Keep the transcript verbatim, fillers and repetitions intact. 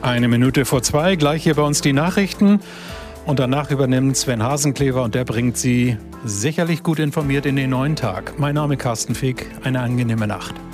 Eine Minute vor zwei, gleich hier bei uns die Nachrichten. Und danach übernimmt Sven Hasenclever und der bringt Sie sicherlich gut informiert in den neuen Tag. Mein Name ist Carsten Fick, eine angenehme Nacht.